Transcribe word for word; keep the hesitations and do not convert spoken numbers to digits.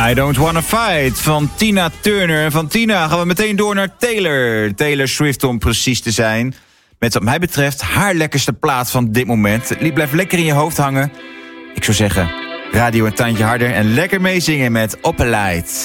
I Don't Wanna Fight van Tina Turner. En van Tina gaan we meteen door naar Taylor. Taylor Swift om precies te zijn. Met wat mij betreft haar lekkerste plaat van dit moment. Die blijft lekker in je hoofd hangen. Ik zou zeggen, radio een tandje harder en lekker meezingen met Oppenlight.